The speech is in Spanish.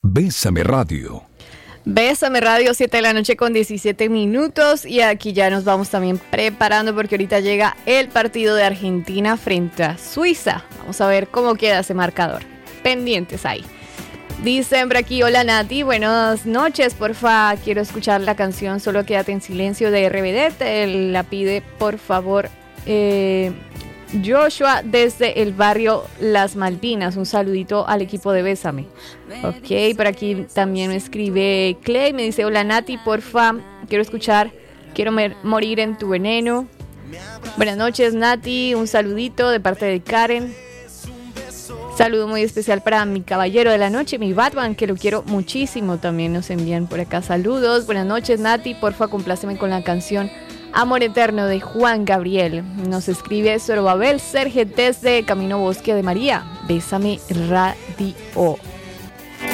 Bésame Radio. Bésame Radio, 7 de la noche con 17 minutos. Y aquí ya nos vamos también preparando porque ahorita llega el partido de Argentina frente a Suiza. Vamos a ver cómo queda ese marcador. Pendientes ahí. Dicen por aquí, hola Nati, buenas noches, porfa, quiero escuchar la canción Solo Quédate en Silencio de RBD, te la pide por favor Joshua desde el barrio Las Malvinas. Un saludito al equipo de Bésame. Ok, por aquí también me escribe Clay, me dice, hola Nati, porfa, quiero escuchar Quiero morir en tu veneno. Buenas noches Nati, un saludito de parte de Karen. Saludo muy especial para mi caballero de la noche, mi Batman, que lo quiero muchísimo. También nos envían por acá saludos. Buenas noches Nati, porfa compláceme con la canción Amor Eterno de Juan Gabriel. Nos escribe Zorobabel Serge desde Camino Bosque de María. Bésame Radio.